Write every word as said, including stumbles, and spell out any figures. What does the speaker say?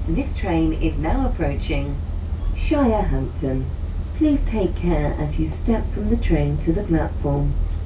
This train is now approaching Shirehampton. Please take care as you step from the train to the platform.